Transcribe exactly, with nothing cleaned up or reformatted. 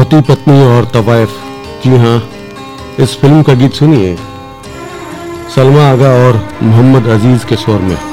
पति पत्नी और तवायफ। जी हाँ, इस फिल्म का गीत सुनिए सलमा आगा और मोहम्मद अजीज के स्वर में।